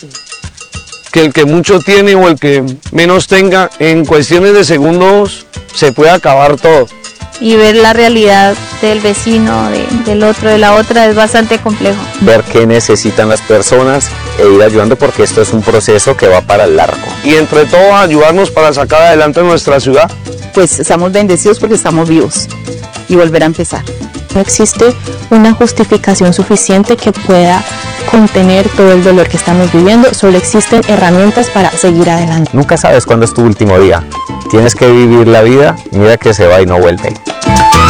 que el que mucho tiene o el que menos tenga, en cuestiones de segundos se puede acabar todo. Y ver la realidad del vecino, del otro, de la otra, es bastante complejo. Ver qué necesitan las personas e ir ayudando, porque esto es un proceso que va para largo. Y entre todos ayudarnos para sacar adelante nuestra ciudad. Pues estamos bendecidos porque estamos vivos y volver a empezar. No existe una justificación suficiente que pueda contener todo el dolor que estamos viviendo, solo existen herramientas para seguir adelante. Nunca sabes cuándo es tu último día. Tienes que vivir la vida, mira que se va y no vuelve.